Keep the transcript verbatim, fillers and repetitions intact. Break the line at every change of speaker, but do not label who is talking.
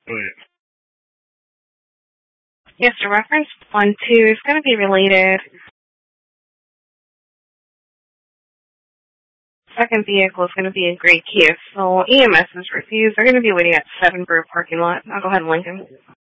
Right.
Yes, the reference one, two is going to be related. Second vehicle is going to be a gray Kia. So E M S is refused. They're going to be waiting at seven for a parking lot. I'll go ahead and link him.